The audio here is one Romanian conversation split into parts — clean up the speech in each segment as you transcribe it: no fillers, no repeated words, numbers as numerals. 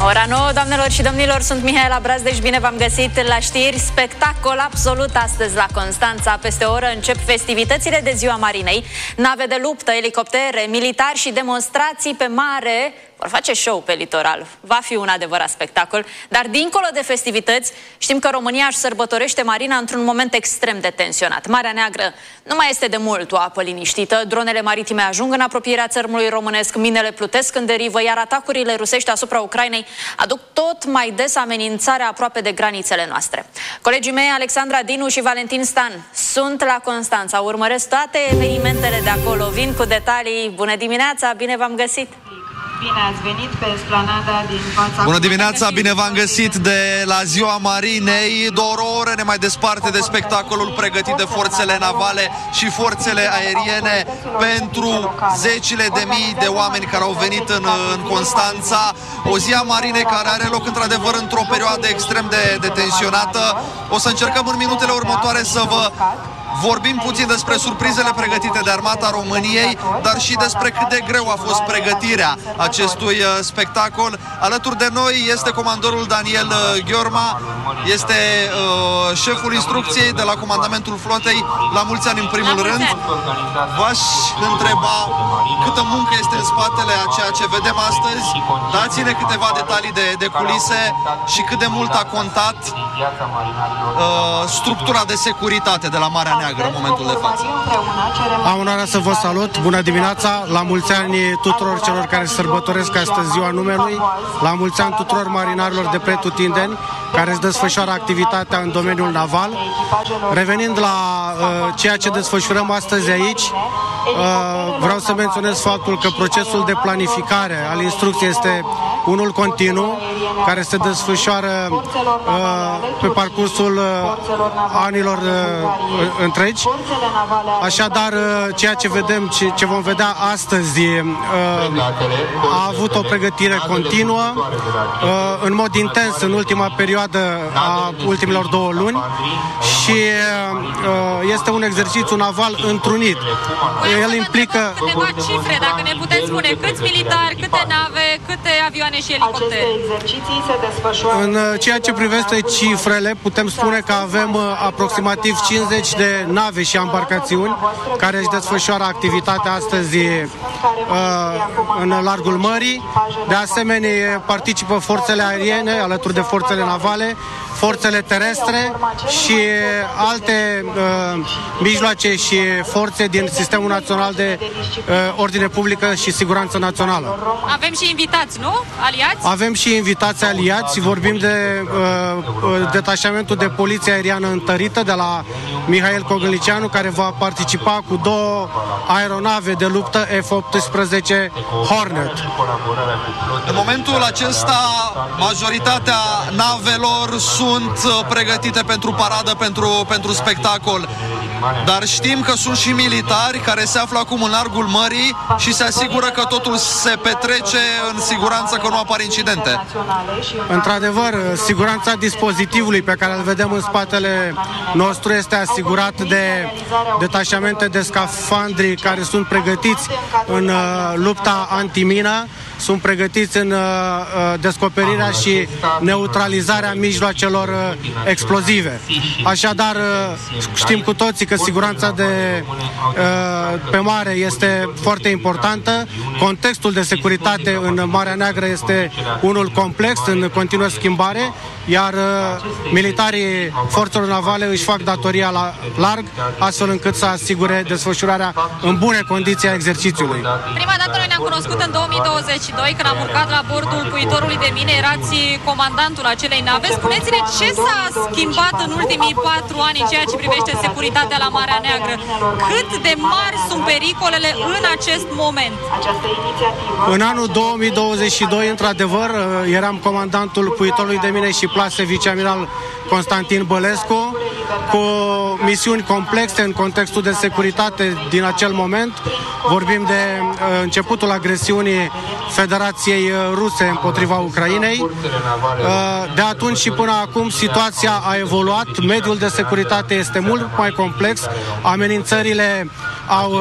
Ora 9, doamnelor și domnilor, sunt Mihaela Brazdej, bine v-am găsit la știri. Spectacol absolut astăzi la Constanța. Peste o oră încep festivitățile de Ziua Marinei. Nave de luptă, elicoptere, militari și demonstrații pe mare vor face show pe litoral. Va fi un adevărat spectacol, dar dincolo de festivități, știm că România își sărbătorește marina într-un moment extrem de tensionat. Marea Neagră nu mai este de mult o apă liniștită, dronele maritime ajung în apropierea țărmului românesc, minele plutesc în derivă, iar atacurile rusești asupra Ucrainei aduc tot mai des amenințarea aproape de granițele noastre. Colegii mei, Alexandra Dinu și Valentin Stan, sunt la Constanța, urmăresc toate evenimentele de acolo, vin cu detalii. Bună dimineața, bine v-am găsit! Bine ați venit pe esplanada din fața... Bună dimineața, bine v-am găsit de la Ziua Marinei. Doar o oră ne mai desparte de spectacolul pregătit de forțele navale și forțele aeriene pentru zecile de mii de oameni care au venit în Constanța. O zi a Marinei care are loc într-adevăr într-o perioadă extrem de tensionată. O să încercăm în minutele următoare să vă vorbim puțin despre surprizele pregătite de Armata României, dar și despre cât de greu a fost pregătirea acestui spectacol. Alături de noi este comandorul Daniel Gheorma, este șeful instrucției de la comandamentul flotei. La mulți ani în primul rând. V-aș întreba câtă muncă este în spatele a ceea ce vedem astăzi. Dați-ne câteva detalii de culise și cât de mult a contat structura de securitate de la Marea Neagră în momentul de față. Am onoarea să vă salut, bună dimineața, la mulți ani tuturor celor care sărbătoresc astăzi ziua numelui, la mulți ani tuturor marinarilor de pretutindeni care își desfășoară activitatea în domeniul naval. Revenind la ceea ce desfășurăm astăzi aici, vreau să menționez faptul că procesul de planificare al instrucției este unul continuu, care se desfășoară pe parcursul anilor întregi. Așadar, ceea ce vedem, ce vom vedea astăzi, a avut o pregătire continuă, în mod intens în ultima perioadă a ultimilor 2 luni și este un exercițiu naval întrunit. El implică... Câteva cifre, dacă ne puteți spune, câți militari, câte nave, câte avioane și elicoptere? În ceea ce privește cifrele, putem spune că avem aproximativ 50 de nave și embarcațiuni care își desfășoară activitatea astăzi în largul mării. De asemenea, participă forțele aeriene alături de forțele navale, forțele terestre și alte mijloace și forțe din Sistemul Național de Ordine Publică și Siguranță Națională. Avem și invitați, nu? Aliați? Avem și invitați aliați. Vorbim de detașamentul de poliție aeriană întărită de la Mihail Cogălnicianu, care va participa cu 2 aeronave de luptă F-18 Hornet. În momentul acesta, majoritatea navelor sunt pregătite pentru paradă, pentru spectacol. Dar știm că sunt și militari care se află acum în largul mării și se asigură că totul se petrece în siguranță, că nu apar incidente. Într-adevăr, siguranța dispozitivului pe care îl vedem în spatele nostru este asigurat de detașamente de scafandri care sunt pregătiți în lupta antimină, sunt pregătiți în descoperirea și neutralizarea mijloacelor explozive. Așadar, știm cu toții că siguranța pe mare este foarte importantă. Contextul de securitate în Marea Neagră este unul complex, în continuă schimbare, iar militarii forțelor navale își fac datoria la larg, astfel încât să asigure desfășurarea în bune condiții a exercițiului. Prima dată noi ne-am cunoscut în 2022, când am urcat la bordul puitorului de mine, erați comandantul acelei nave. Spuneți-ne ce s-a schimbat în ultimii 4 ani în ceea ce privește securitatea la Marea Neagră. Cât de mari sunt pericolele în acest moment? În anul 2022, într-adevăr, eram comandantul puitorului de mine și plase viceamiral Constantin Bălescu, cu misiuni complexe în contextul de securitate din acel moment. Vorbim de începutul agresiunii Federației Ruse împotriva Ucrainei. De atunci și până acum situația a evoluat, mediul de securitate este mult mai complex, amenințările au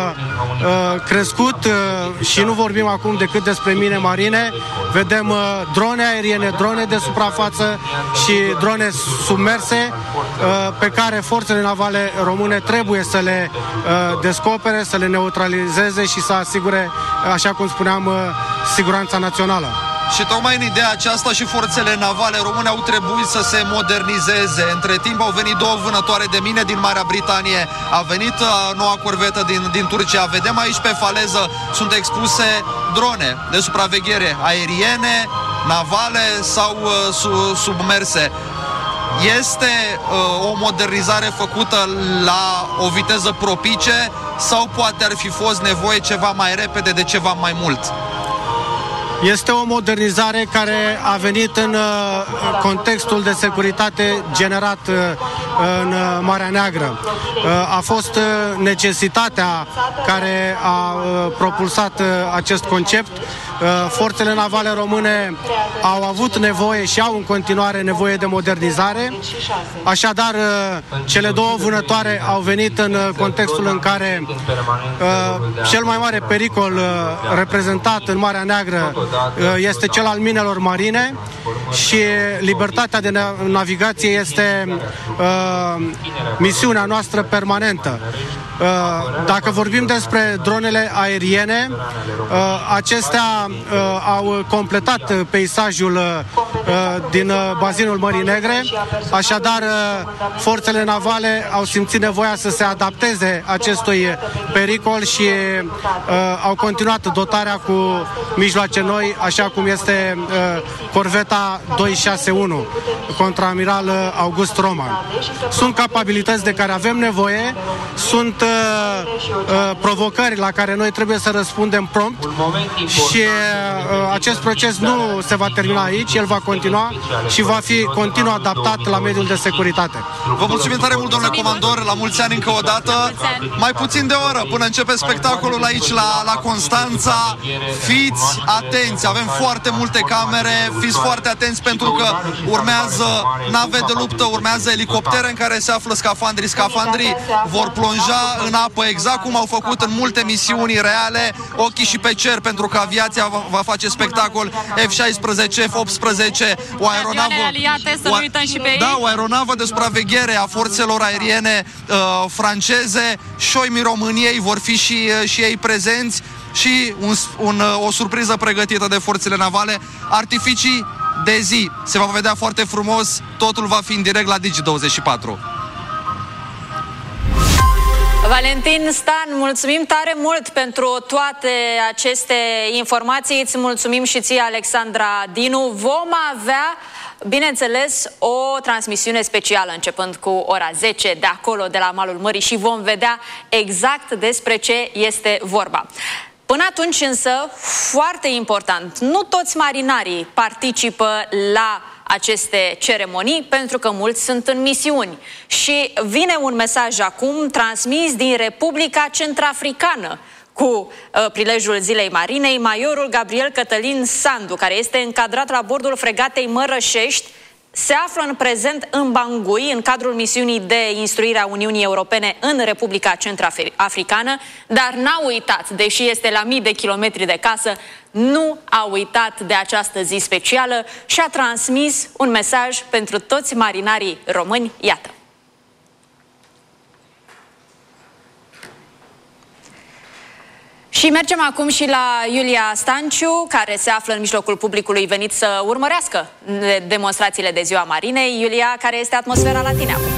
crescut și nu vorbim acum decât despre mine marine. Vedem drone aeriene, drone de suprafață și drone submerse pe care forțele navale române trebuie să le descopere, să le neutralizeze și să asigure, așa cum spuneam, siguranța națională. Și tocmai în ideea aceasta și forțele navale române au trebuit să se modernizeze. Între timp au venit 2 vânătoare de mine din Marea Britanie, a venit noua corvetă din Turcia. Vedem aici pe faleză sunt expuse drone de supraveghere aeriene, navale sau submerse. Este o modernizare făcută la o viteză propice sau poate ar fi fost nevoie ceva mai repede de ceva mai mult? Este o modernizare care a venit în contextul de securitate generat în Marea Neagră. A fost necesitatea care a propulsat acest concept. Forțele navale române au avut nevoie și au în continuare nevoie de modernizare. Așadar, cele 2 vânătoare au venit în contextul în care cel mai mare pericol reprezentat în Marea Neagră este cel al minelor marine și libertatea de navigație este misiunea noastră permanentă. Dacă vorbim despre dronele aeriene, acestea au completat peisajul din bazinul Mării Negre, așadar forțele navale au simțit nevoia să se adapteze acestui pericol și au continuat dotarea cu mijloace noi, așa cum este corveta 261, contraamiral August Roman. Sunt capabilități de care avem nevoie, sunt provocări la care noi trebuie să răspundem prompt și acest proces nu se va termina aici, el va continua și va fi continuu adaptat la mediul de securitate. Vă mulțumim tare mult, domnule comandor, la mulți ani încă o dată. Mai puțin de o oră până începe spectacolul aici la Constanța. Fiți atenți, avem foarte multe camere, fiți foarte atenți pentru că urmează nave de luptă, urmează elicoptere în care se află scafandrii. Scafandrii vor plonja în apă exact cum au făcut în multe misiuni reale, ochii și pe cer, pentru că aviația va face spectacol. F-16, F-18, o aeronavă, aliate, să nu uităm și pe ei. Da, o aeronavă de supraveghere a forțelor aeriene franceze. Șoimii României vor fi și ei prezenți și o surpriză pregătită de forțele navale. Artificii de zi. Se va vedea foarte frumos, totul va fi în direct la Digi24. Valentin Stan, mulțumim tare mult pentru toate aceste informații. Îți mulțumim și ție, Alexandra Dinu. Vom avea, bineînțeles, o transmisiune specială începând cu ora 10 de acolo, de la malul mării, și vom vedea exact despre ce este vorba. Până atunci însă, foarte important, nu toți marinarii participă la aceste ceremonii, pentru că mulți sunt în misiuni. Și vine un mesaj acum transmis din Republica Centrafricană cu prilejul Zilei Marinei. Majorul Gabriel Cătălin Sandu, care este încadrat la bordul fregatei Mărășești, se află în prezent în Bangui, în cadrul misiunii de instruire a Uniunii Europene în Republica Centrafricană, dar n-a uitat, deși este la mii de kilometri de casă, nu a uitat de această zi specială și a transmis un mesaj pentru toți marinarii români. Iată. Și mergem acum și la Iulia Stanciu, care se află în mijlocul publicului venit să urmărească demonstrațiile de Ziua Marinei. Iulia, care este atmosfera la tine acum?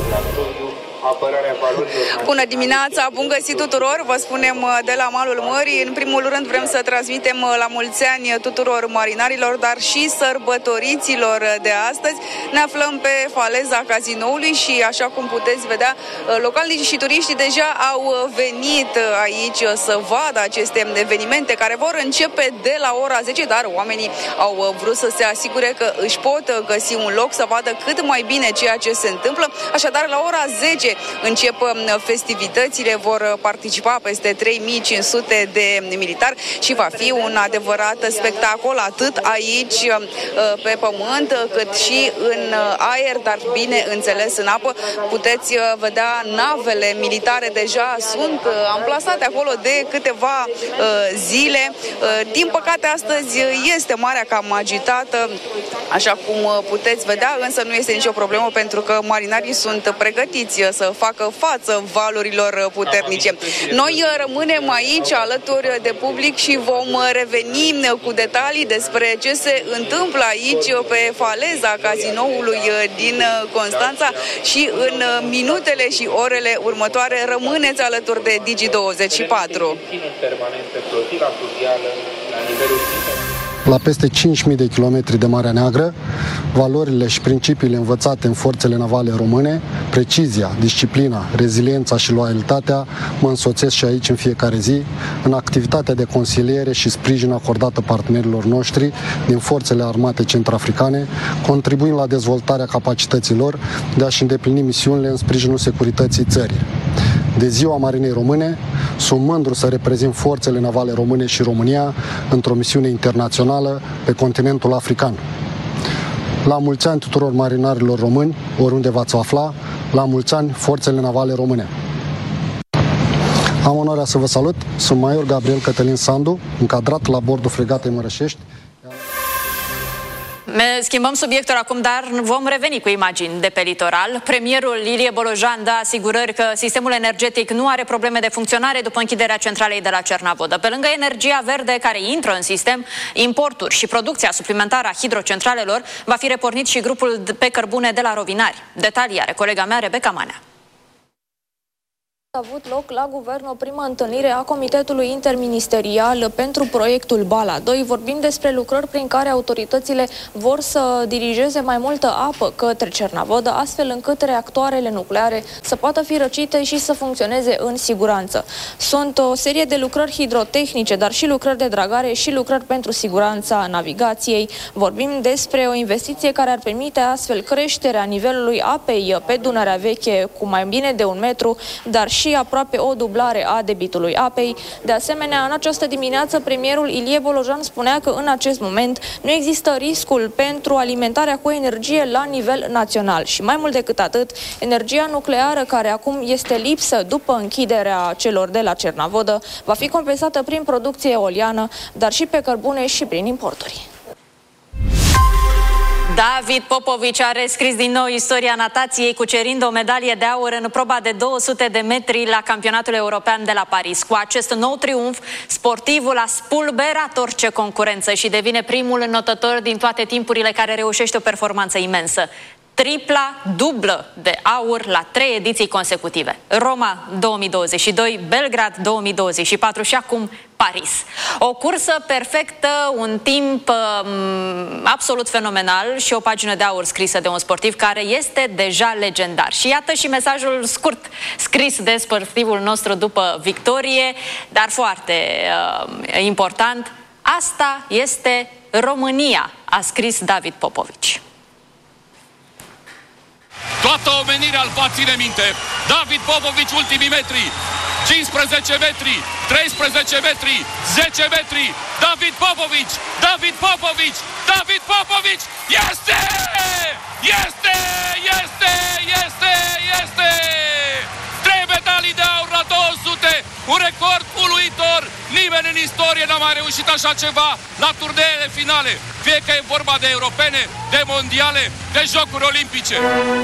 Bună dimineața, bun găsit tuturor, vă spunem de la malul mării. În primul rând vrem să transmitem la mulți ani tuturor marinarilor, dar și sărbătoriților de astăzi. Ne aflăm pe faleza cazinoului și, așa cum puteți vedea, localnicii și turiștii deja au venit aici să vadă aceste evenimente care vor începe de la ora 10, dar oamenii au vrut să se asigure că își pot găsi un loc să vadă cât mai bine ceea ce se întâmplă. Așadar, la ora 10 10 încep festivitățile, vor participa peste 3500 de militari și va fi un adevărat spectacol atât aici pe pământ cât și în aer, dar bineînțeles în apă. Puteți vedea navele militare deja sunt amplasate acolo de câteva zile. Din păcate astăzi este marea cam agitată, așa cum puteți vedea, însă nu este nicio problemă pentru că marinarii sunt pregătiți să facă față valurilor puternice. Noi rămânem aici alături de public și vom reveni cu detalii despre ce se întâmplă aici pe faleza cazinoului din Constanța și în minutele și orele următoare rămâneți alături de Digi24. La peste 5.000 de kilometri de Marea Neagră, valorile și principiile învățate în forțele navale române, precizia, disciplina, reziliența și loialitatea mă însoțesc și aici în fiecare zi, în activitatea de consiliere și sprijin acordată partenerilor noștri din forțele armate centrafricane, contribuind la dezvoltarea capacităților de a-și îndeplini misiunile în sprijinul securității țării. De Ziua Marinei Române, sunt mândru să reprezint forțele navale române și România într-o misiune internațională pe continentul african. La mulți ani tuturor marinarilor români, oriunde v-ați afla, la mulți ani forțele navale române. Am onoarea să vă salut, sunt major Gabriel Cătălin Sandu, încadrat la bordul fregatei Mărășești. Schimbăm subiectul acum, dar vom reveni cu imagini de pe litoral. Premierul Ilie Bolojan dă asigurări că sistemul energetic nu are probleme de funcționare după închiderea centralei de la Cernavodă. Pe lângă energia verde care intră în sistem, importuri și producția suplimentară a hidrocentralelor, va fi repornit și grupul pe cărbune de la Rovinari. Detalii are colega mea, Rebecca Manea. A avut loc la guvern o primă întâlnire a Comitetului Interministerial pentru proiectul Bala 2. Vorbim despre lucrări prin care autoritățile vor să dirigeze mai multă apă către Cernavodă, astfel încât reactoarele nucleare să poată fi răcite și să funcționeze în siguranță. Sunt o serie de lucrări hidrotehnice, dar și lucrări de dragare și lucrări pentru siguranța navigației. Vorbim despre o investiție care ar permite astfel creșterea nivelului apei pe Dunărea Veche cu mai bine de 1 metru, dar și aproape o dublare a debitului apei. De asemenea, în această dimineață, premierul Ilie Bolojan spunea că în acest moment nu există riscul pentru alimentarea cu energie la nivel național. Și mai mult decât atât, energia nucleară, care acum este lipsă după închiderea celor de la Cernavodă, va fi compensată prin producție eoliană, dar și pe cărbune și prin importuri. David Popovici a rescris din nou istoria natației, cucerind o medalie de aur în proba de 200 de metri la Campionatul European de la Paris. Cu acest nou triumf, sportivul a spulberat orice concurență și devine primul înotător din toate timpurile care reușește o performanță imensă. Tripla dublă de aur la 3 ediții consecutive. Roma 2022, Belgrad 2024 și acum Paris. O cursă perfectă, un timp absolut fenomenal și o pagină de aur scrisă de un sportiv care este deja legendar. Și iată și mesajul scurt scris de sportivul nostru după victorie, dar foarte important. Asta este România, a scris David Popovici. Toată omenirea îl va ține minte. David Popovici, ultimii metri. 15 metri, 13 metri, 10 metri. David Popovici, David Popovici, David Popovici. Este! Este! Este! Este! Este! 3 medalii de aur la 200. Un record uluitor. Nimeni în istorie n-a mai reușit așa ceva la turneele finale. Fie că e vorba de europene, de mondiale, de jocuri olimpice.